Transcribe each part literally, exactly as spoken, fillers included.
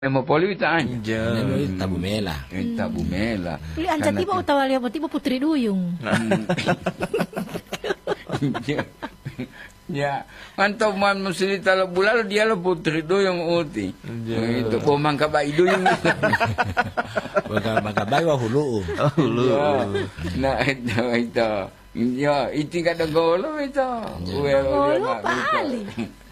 Mo poli taan. Jangan tabu mela. Tabu mela. Pili anca tiba utawali apa tiba putri duyung. Ya, mantap man musli tala bulalo dia lo putri duyung uti. Itu pomang kabai duyung. Baka baka bai wa hulu. Hulu. Nah itu itu. Ya, itu kada golo itu. Golo pali.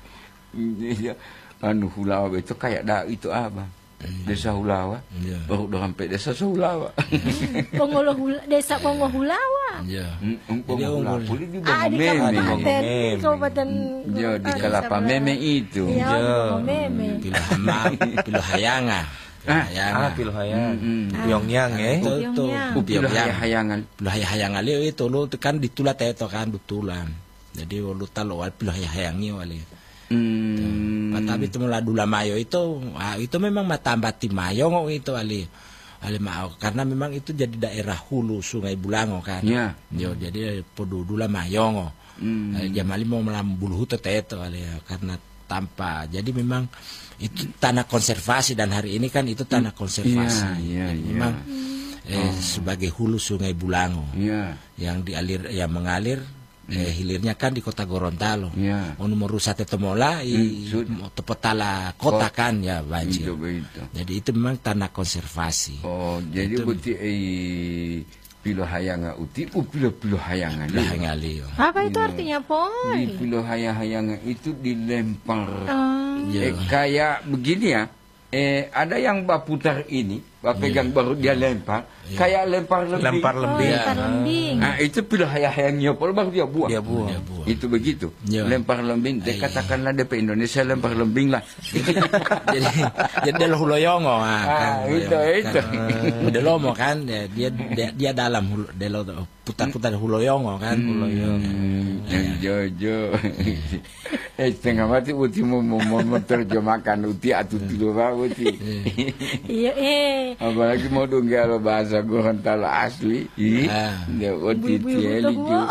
Anu Hulawa itu kayak dah itu apa? Desa Hulawa. Ya. Baru dah sampai desa Hulawa. Pongolo hula, desa Pongo Hulawa. Ya. Jadi Hulawa puli di Ah, di kabupaten, kabupaten. Ya, di Kelapa Meme itu. Ya, Kelapa Meme. Pilah hama, pilah hayanga. Ah, pilah hayang. Pyongyang eh. Itu itu. Pilah hayangan. Pilah hayangan itu lu kan ditulat itu kan betulan. Jadi lu talo pilah hayangi wali. Hmm. Tapi itu mulai dula mayo itu, ah, itu memang matambati mayo ngok itu ali, ali mau karena memang itu jadi daerah hulu Sungai Bulango kan. Ya. Yo jadi podo dula mayo ngok. Hmm. Jamali mau melambul hutu itu ali karena tanpa. Jadi memang itu tanah konservasi dan hari ini kan itu tanah konservasi. Ya, ya, ya. Memang eh, sebagai hulu Sungai Bulango. Ya. Yang dialir, yang mengalir. Eh, hilirnya kan di kota Gorontalo. Ya. Onu merusat temola i Hmm, tepetala kota Kota. kan ya banjir. Itu begitu. Jadi itu memang tanah konservasi. Oh, jadi Itu- buti eh pilo hayanga uti, u pilo pilo hayangan. Lah ngali yo. Apa itu Iya. artinya, Di Poy? pilo hayang-hayangan itu dilempar. Ah, Iya. Eh, kayak begini ya. Eh, ada yang baputar ini, pegang baru dia lempar, kayak lempar lembing. Lempar oh, lembing. lempar lembing. Nah, itu pilo hayang-hayangnya baru baru dia buang. Dia buang. Dia buang. Itu begitu. Ya. Lempar lembing. Dia Iya. katakanlah D P Indonesia lempar lembing lah. jadi jadi lo huloyongo ah, kan. Ah, itu, itu. Udah lomo kan dia dia dia, dia dalam hulu, dia lo putar-putar huloyongo kan. Huloyongo. Hmm, Jojo. Eh, setengah mati uti mau mau mau menerjemahkan uti atau tidur uti. Iya, eh. Apalagi mau dongeng bahasa Gorontalo asli. Ih, Ah. dia uti Ibu-ibu tieli udah tu. gua.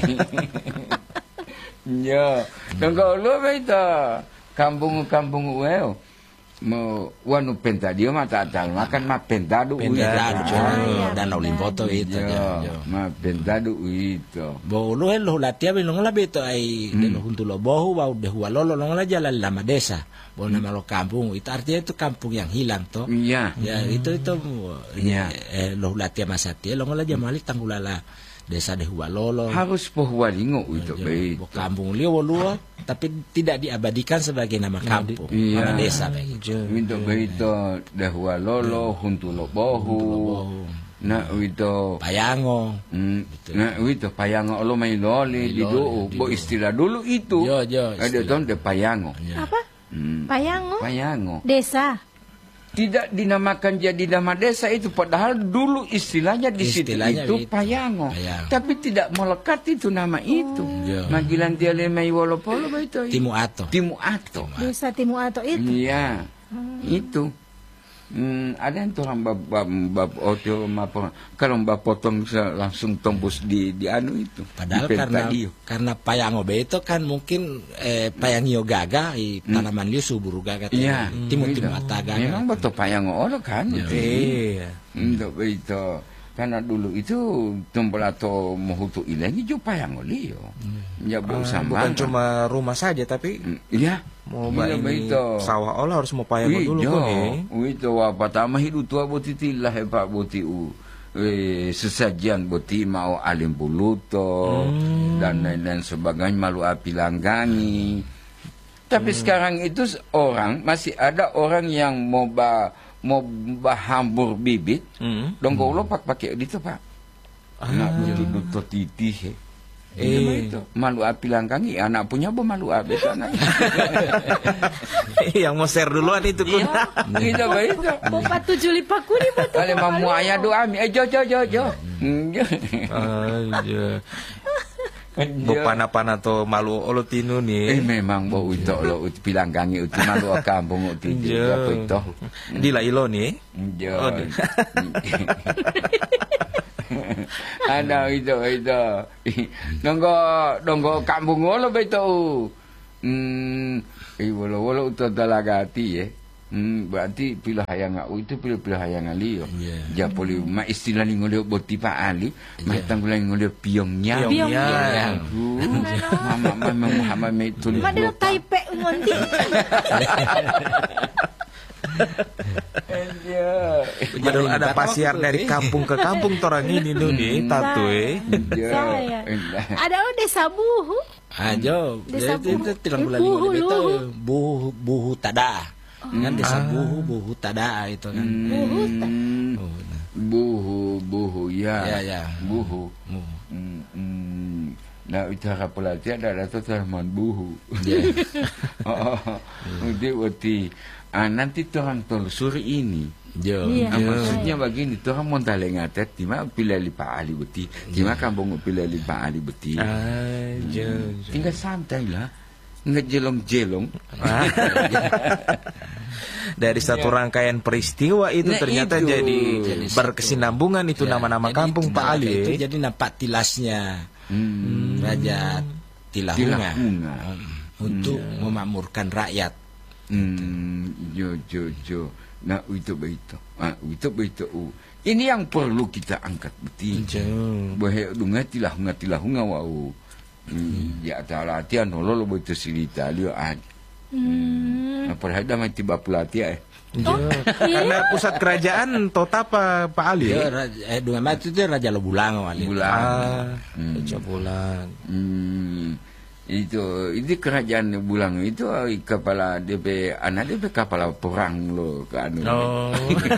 Ya, dan kalau beta kampung-kampung uel mau wanu pentadio mata atal makan ma pentado Pentado, uita. Ah, iya, Danau Limboto itu. Ya, ya. ma pentado uito. Bolo el lo latia be longola beto ai de lo junto lo bohu bau de hualolo longola jalan lama desa. Bo nama lo kampung itu artinya itu kampung yang hilang toh. Iya. Ya itu itu Iya. eh, lo latia masati longola jamali tanggulala desa de hualolo. Harus pohwalingo uito Bo beito. kampung liu luo tapi tidak diabadikan sebagai nama kampung, Iya. nama desa begitu. Uito beito dahua lolo huntulo bohu. Na uito Payango. Hmm, nah itu payango lo may loli di do bo istilah dulu itu Yo, yo, ada istilah. don de payango. Ya. Apa? Hmm, Payango? payango Desa. tidak dinamakan jadi nama desa itu padahal dulu istilahnya di situ Istilahnya itu itu. payango. Payango. Tapi tidak melekat itu nama itu. Yo. Magilan dia lemai wolopolo itu. Timu Ato. Timu Ato. Desa Timu Ato itu. Iya. Itu. Hmm, ada yang orang bab bab bab audio maupun kalau mbak potong se- langsung tembus di di anu itu. Padahal di karena Pentadio. karena payango itu kan mungkin eh, payangio gaga i tanaman liu suburu gaga Hmm. Iya. timu itu. timu ata gaga. Memang betul payango orang kan. Iya. Iya. Untuk itu. Karena dulu itu tumpelato mohutu ilengi jo payango lio. Ya bu Ah, sama. bukan cuma rumah saja tapi Iya. mau Iya, ini beito. sawah olah harus mau payah dulu Iya, kok nih. itu apa tama hidup tua boti tilah hebat boti u eh, sesajian boti mau alim buluto dan lain-lain sebagainya malu api langgangi. Tapi sekarang itu orang masih ada orang yang mau ba mau bahambur bibit, Hmm. dong kau lopak pakai itu pak. Nak duduk titih. Eh, itu malu api langgangi anak punya bo malu api itu anak. Yang mau share duluan itu kun. Gitu begitu. Bapak tujuh lipa kuni betul. Kali mamu ayah doa mi, eh jo jo jo jo. Aja. Bo pana-pana to malu olo tinu Eh nih. memang bo itu lo ut pilanggangi ut malu kampung ut itu Iya. apa itu. Di la ilo nih. Jo. Oh, di- Ada itu itu. Nonggo nonggo kampung lo beto. Hmm, eh wolo wolo ut talagati eh. Hmm, berarti pilih hayang ngau itu pilih pilih hayang ali yo. Yeah. Ja poli ma istilah ni ngolio boti pa ali, ma tanggulan ngolio piongnya. Piongnya. Mama mama Muhammad mai tulis. Madelo Taipei ngonti. Padahal ada pasiar dari kampung ke kampung torang ini tuh nih tato eh. Saya. Ada lo desa Buhu. Ajo, Desa itu itu Buhu. tilang bulan Buhu, lima itu Luhu. buhu buhu tada. Kan desa buhu buhu tada itu kan. Buhu. ta- Oh, nah. Buhu buhu ya. Ya, ya. Buhu. Buhu. Hmm, hmm. Nah, ucara pelatih ada ada terman buhu. Oh, udah wati. Ah, nanti orang telusuri ini. Jo. Iya. Ah, maksudnya begini, orang mau talengatet, tima pilih lipa ali beti, tima kampung pilih lipa ali beti. Aja. Tinggal santai lah, nggak jelong-jelong. Dari satu rangkaian peristiwa itu Nah, ternyata itu. jadi Jadi berkesinambungan itu Ya, nama-nama jadi kampung Pak Ali. itu eh. jadi nampak tilasnya Hmm. Raja Tilahunga, Tilahunga. Hmm, untuk memakmurkan rakyat. Hmm, jo jo jo. Nah, itu begitu. Ah, itu begitu. Uh. Ini yang perlu kita angkat betul. Bahaya dunga tilahunga tilahunga wau. Hmm, ya ta latihan lo lo begitu cerita dia ah. Hmm. Apa ada mati bapulati eh. Oh, iya. Karena pusat kerajaan Totapa Pak Ali. Dia eh. raja, eh dengan mati itu Raja Lobulango Ali. Bulan. Ah, Hmm. Raja Bulan. Hmm, itu itu kerajaan Bulang itu eh, kepala D P anak D P kepala perang lo ke anu. Oh.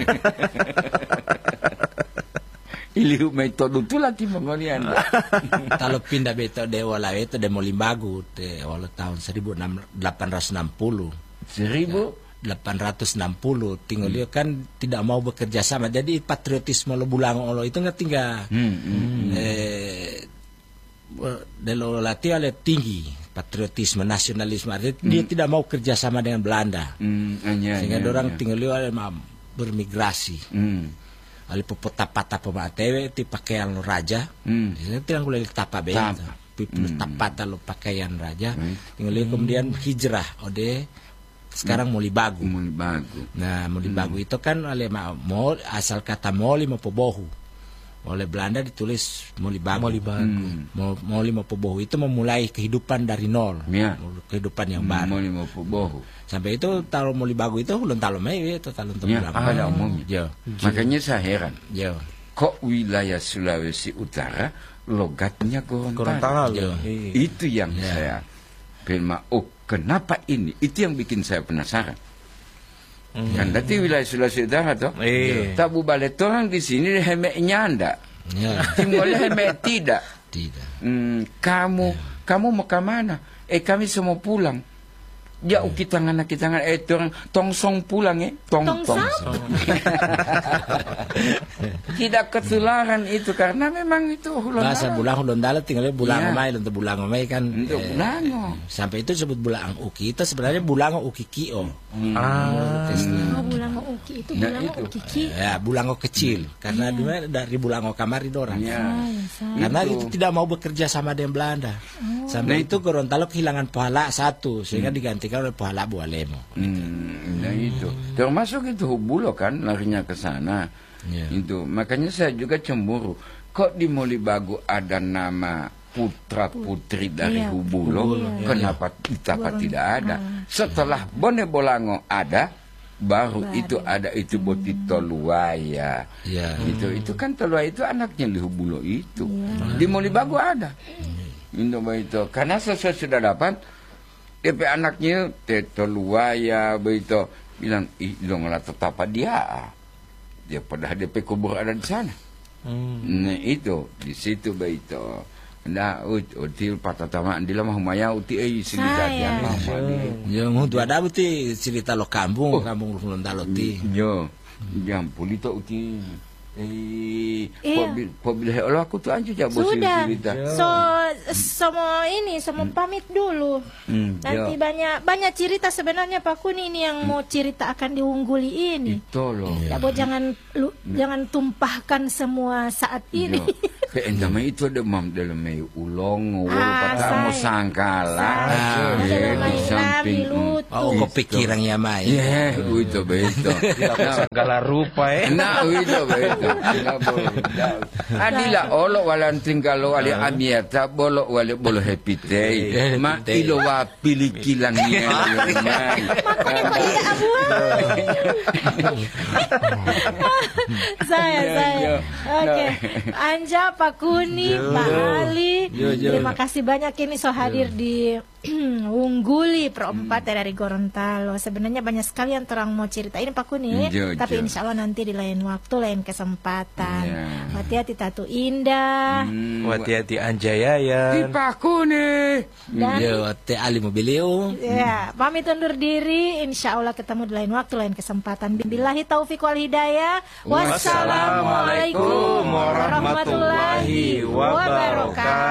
Iliu metode tu lah timang kalian. Kalau pindah beto dewa lah itu demo Limbagu te awal tahun seribu delapan ratus enam puluh. Seribu delapan ratus enam puluh tinggal dia kan tidak mau bekerja sama, jadi patriotisme lo Bulango lo itu nggak tinggal Hmm, hmm. eh delo latih oleh tinggi patriotisme nasionalisme, artinya dia tidak mau kerja sama dengan Belanda, Hmm, hanya, sehingga hanya, orang hanya. tinggal dia oleh ma- bermigrasi Hmm. oleh popotapata pematewe ti pakaian lo raja. Hmm. Ini tinggal boleh tapa be Tapa. pipul Hmm. tapata lo pakaian raja, Hmm. tinggal dia kemudian hijrah ode sekarang mau Libagu. Muli bagu. Nah, mau Libagu itu kan oleh ma- mau asal kata moli mau pobohu. Oleh Belanda ditulis mau Libagu. Hmm. Mau moli mau pobohu itu memulai kehidupan dari nol. Ya. Kehidupan yang baru. Muli mau pobohu. Sampai itu kalau mau Libagu itu ulun talo mai itu talo untuk Ya, Libagu. ada umumnya. Jo. Makanya saya heran. Jo. Kok wilayah Sulawesi Utara logatnya Gorontalo. Gorontalo? Iya. Iya. Itu yang Ya. saya firma. Oh, kenapa ini? Itu yang bikin saya penasaran. Kan tadi wilayah Sulawesi Utara toh. Iya. Tabu balik orang di sini hemeknya anda. Ya. Timur hemek tidak. Tidak. Hmm, kamu kamu mau ke mana? Eh kami semua pulang. Ya kita tangan kita tangan eh tong tongsong pulang eh tong Tongsang? Tidak ketularan itu karena memang itu hulun Bahasa darah. Bulang Hulun Dalat tinggalnya Bulango Iya. mai untuk Bulango mai kan. Untuk eh, Bulango. Sampai itu sebut Bulang Uki. Itu sebenarnya Bulango Uki Kio. Ah. Oh, Bulango Uki itu Nah, Bulango itu. Uki Ki. Ya, Bulango kecil. Karena dia dari Bulango Kamari dorang. Ya. Saya, saya. Karena Itu. itu tidak mau bekerja sama dengan Belanda. Sampai itu Gorontalo kehilangan pahala satu sehingga digantikan oleh pahala Bualemo. Hmm, nah itu. Termasuk itu Hubulo kan larinya ke sana. Ya. Itu. Makanya saya juga cemburu. Kok di Molibagu ada nama putra putri dari Iya, Hubulo, Hubulo, kenapa Itapa Goron- tidak ada? Ah. Setelah Bone Bolango ada, baru, Baru. itu ada itu Botito Luaya. Ya. Itu itu kan Toluaya itu anaknya di Hubulo itu. Di Molibagu ada. Itu begitu. Karena sesuai sudah dapat D P anaknya Teto Luaya begitu bilang ih dong lah tetap dia. Dia pada D P kubur ada di sana. Hmm. Nah itu di situ begitu. Nah, ut util patatama andila mah humaya uti eh silita Saya. dia mah Yang untuk ada beti cerita lo kampung, kampung Gorontalo ti. Yo, jam pulito uti eh Iya. pobil pobil Allah aku tuh anju jabo Sudah. silita. So, semua ini, semua pamit dulu. Hmm, Nanti yo. banyak banyak cerita sebenarnya Pak Kuni ini yang mau cerita akan diungguli ini. Itu loh. Ya, Bo, jangan lu, jangan tumpahkan semua saat ini. Yo. Keendama itu ada mam dalam may ulong, wala Ah, patamo say. sangkala. Say. Eh, Dalam may di samping. lami, luto. Oh, kepikiran ya mai. Yeah, itu beto. Segala rupa eh. Nah, itu beto. Adila olo walan tinggal wali amiata bolo wali bolo happy day. Ma ilo wa pilih kilang niya. Saya, saya. Oke. Anja, Pak Kuni, Pak Ali. Jo, jo. Terima kasih banyak ini so hadir di Ungguli Pro empat ya, dari Gorontalo. Sebenarnya banyak sekali yang terang mau ceritain Pak Kuni, Jo, tapi jo. insya Allah nanti di lain waktu, lain kesempatan. Ya. Hati-hati Tatu Indah. Hati-hati Anjayayan. Paku nih. Dan Yo, Teh Ali Mobilio. ya, pamit undur diri. Insya Allah ketemu di lain waktu, lain kesempatan. Billahi taufiq wal hidayah. Wassalamualaikum warahmatullahi wabarakatuh.